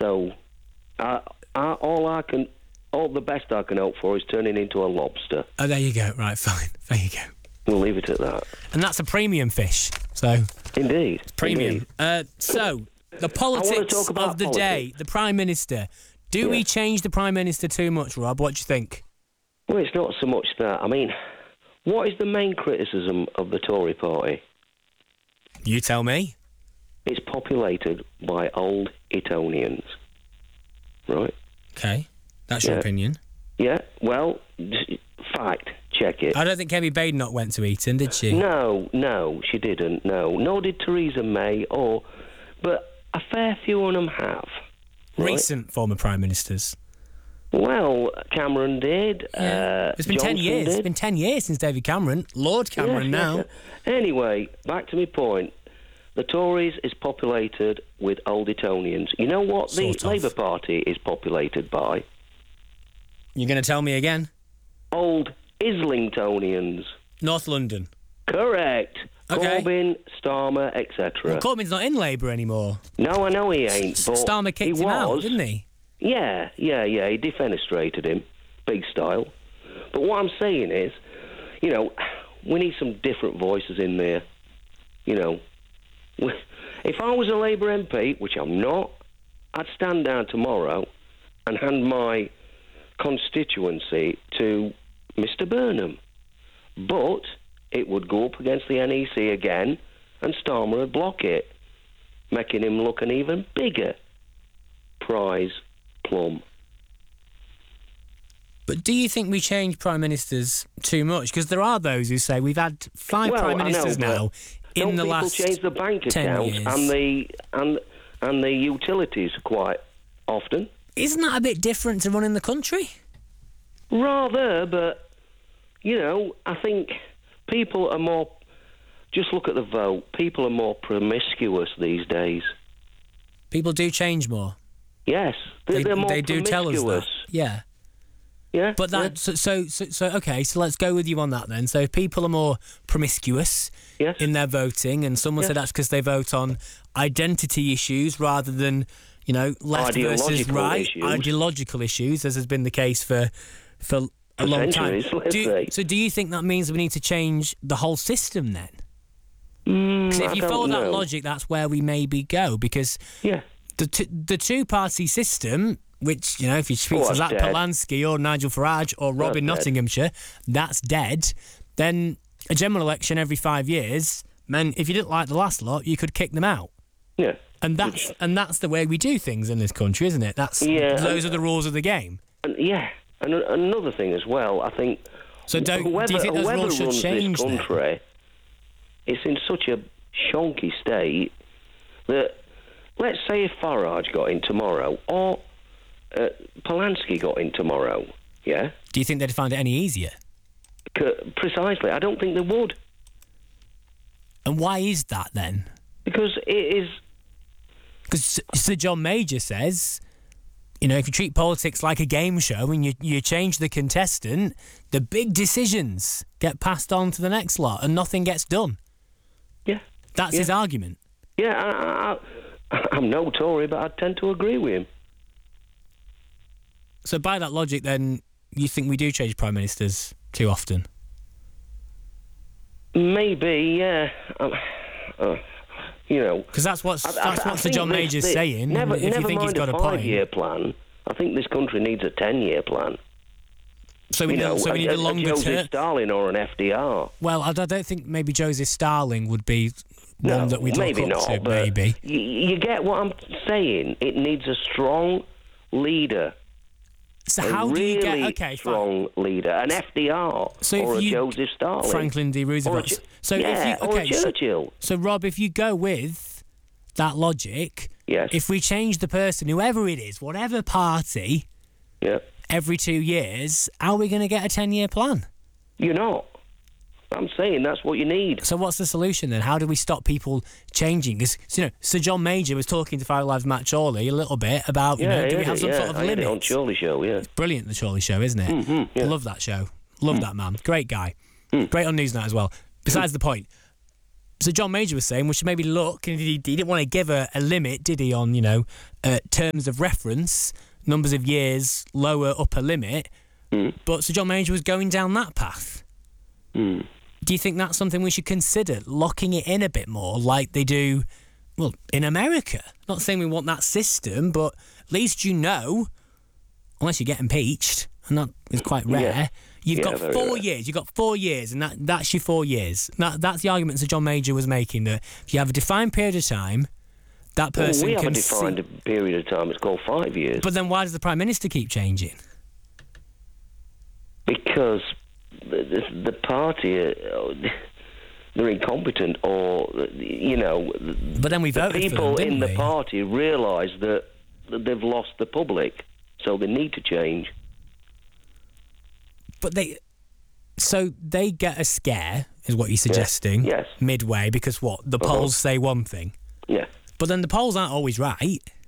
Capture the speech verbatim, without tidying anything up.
So, I, I, all I can, all the best I can hope for is turning into a lobster. Oh, there you go. Right, fine. There you go. We'll leave it at that. And that's a premium fish. So indeed, premium. Indeed. Uh, so the politics talk about of the politics. day, the Prime Minister. Do Yeah. we change the Prime Minister too much, Rob? What do you think? Well, it's not so much that. I mean, what is the main criticism of the Tory party? You tell me. It's populated by old Etonians, right? Okay, that's your Yeah. opinion. Yeah, well, fact, check it. I don't think Kemi Badenoch went to Eton, did she? No, no, she didn't, no. Nor did Theresa May, or... But a fair few of them have. Right? Recent former Prime Ministers. Well, Cameron did. Yeah. Uh, it's been ten Johnson years. Did. It's been ten years since David Cameron. Lord Cameron Yes, now. yes, yes. Anyway, back to my point. The Tories is populated with old Etonians. You know what the Sort of. Labour Party is populated by? You're going to tell me again? Old Islingtonians. North London. Correct. Okay. Corbyn, Starmer, et cetera. Well, Corbyn's not in Labour anymore. No, I know he ain't, but Starmer kicked he him out, was. didn't he? Yeah, yeah, yeah. He defenestrated him, big style. But what I'm saying is, you know, we need some different voices in there. You know, if I was a Labour M P, which I'm not, I'd stand down tomorrow and hand my constituency to Mister Burnham. But it would go up against the N E C again, and Starmer would block it, making him look an even bigger prize plum. But do you think we change Prime Ministers too much? Because there are those who say we've had five Well, Prime I know, Ministers but now in Don't the people last change the bank ten account years. and the and and the utilities quite often? Isn't that a bit different to running the country? Rather, but you know, I think people are more. Just look at the vote. People are more promiscuous these days. People do change more. Yes, they're, They, they're more they do tell us promiscuous. that. Yeah. Yeah, But that, so, so, so, so, okay, so let's go with you on that then. So if people are more promiscuous Yes. in their voting, and someone Yes. said that's because they vote on identity issues rather than, you know, left versus Ideological right, issues. ideological issues, as has been the case for for a For long time. centuries, let's Do, say. so do you think that means we need to change the whole system then? Mm, Because if I you don't follow that know. logic, that's where we maybe go. Because Yeah. the t- the two party system, which, you know, if you speak Oh, to Zach that's dead. Polanski or Nigel Farage or Rob That's in dead. Nottinghamshire, that's dead. Then a general election every five years meant if you didn't like the last lot, you could kick them out. Yeah. And that's and that's the way we do things in this country, isn't it? That's Yeah, those and- are the rules of the game. And yeah, and a- another thing as well, I think. So don't, whoever, do you think those whoever rules should runs change this then? country, it's in such a shonky state that, let's say if Farage got in tomorrow, or uh, Polanski got in tomorrow, yeah? Do you think they'd find it any easier? C- precisely, I don't think they would. And why is that then? Because it is... Because Sir John Major says, you know, if you treat politics like a game show and you, you change the contestant, the big decisions get passed on to the next lot and nothing gets done. Yeah. That's Yeah. his argument. Yeah, I, I, I'm no Tory, but I tend to agree with him. So by that logic, then, you think we do change Prime Ministers too often? Maybe, yeah. Um, uh, you know... Because that's, what's, I- I- that's I what Sir think John this- Major's this- saying. Never, and if never you think mind he's got a a point. five-year plan. I think this country needs a ten-year plan. So we, You need, know, so we need a, a longer a Joseph term. Stalin or an F D R. Well, I don't I don't think maybe Joseph Starling would be one No, that we'd maybe look up not. to, but maybe. You, you get what I'm saying. It needs a strong leader. So a how really do you get... Okay, fine. strong leader. An F D R So or if a you- Joseph Stalin. Franklin D. Roosevelt. Or a Ch- so yeah, if you, or a okay, so, Churchill. so Rob, if you go with that logic, Yes. if we change the person, whoever it is, whatever party, Yeah. every two years, how are we going to get a ten-year plan? You're not. I'm saying that's what you need. So what's the solution then? How do we stop people changing? Because, you know, Sir John Major was talking to Five Live Matt Chorley a little bit about, you Yeah, know, do we yeah, have some yeah. sort of I had it on limits? Chorley Show, yeah. Brilliant, the Chorley Show, isn't it? Mm-hmm, yeah. Love that show. Love that man. Great guy. Mm. Great on Newsnight as well. Besides the point, So John Major was saying we should maybe look, and he, he didn't want to give a, a limit, did he, on, you know, uh, terms of reference, numbers of years, lower upper limit. Mm. But Sir John Major was going down that path. Mm. Do you think that's something we should consider, locking it in a bit more like they do, well, in America? Not saying we want that system, but at least you know, unless you get impeached, and that is quite rare, Yeah. you've Yeah, got very four rare. years. You've got four years, and that, that's your four years. That, that's the argument Sir John Major was making, that if you have a defined period of time, that Well, person we have can a defined see... period of time. It's called five years. But then why does the Prime Minister keep changing? Because the, the, the party, uh, they're incompetent, or, you know, But then we the voted for people them, didn't in the we? party realise that, that they've lost the public, so they need to change. But they... So they get a scare, is what you're suggesting, Yes. midway, because what? The Uh-huh. polls say one thing. Yeah. But then the polls aren't always right.